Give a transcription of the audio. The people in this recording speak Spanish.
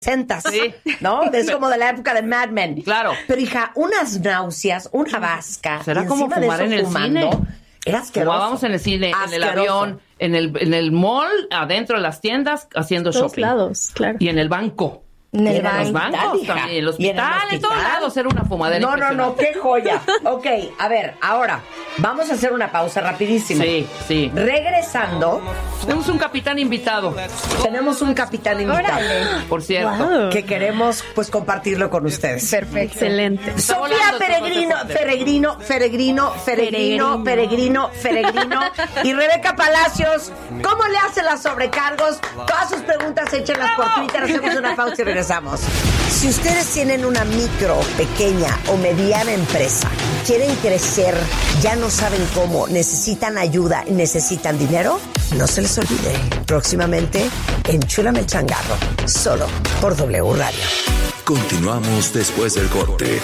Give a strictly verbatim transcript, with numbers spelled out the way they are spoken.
sesentas, Sí. ¿no? Es como de la época de Mad Men. Claro. Pero hija, unas náuseas, una vasca. Será y como encima de fumar eso en el fumando, cine. Era asqueroso. Fumábamos en el cine, en el Asqueroso. avión, en el, en el mall, adentro de las tiendas, haciendo Todos shopping. lados, claro. Y en el banco. En Y el en En los banco. bancos hija. también, en el Y en el hospital, en todos hospital. lados era una fumadera No, no, no, impresionante. qué joya. Ok, a ver, ahora, vamos a hacer una pausa rapidísimo. Sí, sí. Regresando, Tenemos un capitán invitado, tenemos un capitán invitado por cierto. Wow. que queremos pues compartirlo con ustedes. Perfecto. Excelente. Está Sofía volando, Peregrino, este Peregrino, Peregrino, Peregrino, Peregrino, Peregrino y Rebeca Palacios. ¿Cómo le hacen las sobrecargos? Todas sus preguntas échenlas por Twitter. Hacemos una pausa y regresamos. Si ustedes tienen una micro, pequeña o mediana empresa, quieren crecer, ya no saben cómo, necesitan ayuda y necesitan dinero, no se les olvide. Próximamente, Enchúlame el Changarro, solo por W Radio. Continuamos después del corte.